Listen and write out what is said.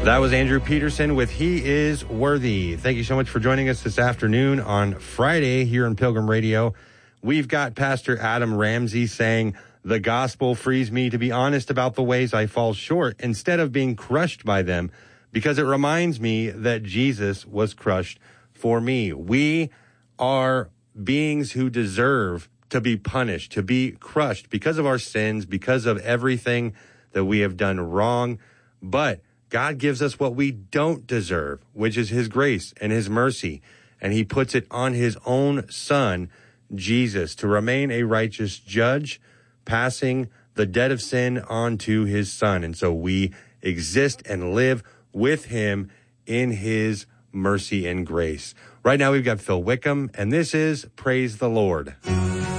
That was Andrew Peterson with He Is Worthy. Thank you so much for joining us this afternoon on Friday here on Pilgrim Radio. We've got Pastor Adam Ramsey saying, the gospel frees me to be honest about the ways I fall short instead of being crushed by them, because it reminds me that Jesus was crushed for me. We are beings who deserve to be punished, to be crushed because of our sins, because of everything that we have done wrong. But God gives us what we don't deserve, which is his grace and his mercy. And he puts it on his own son, Jesus, to remain a righteous judge, passing the debt of sin on to his son. And so we exist and live with him in his mercy and grace. Right now we've got Phil Wickham, and this is Praise the Lord.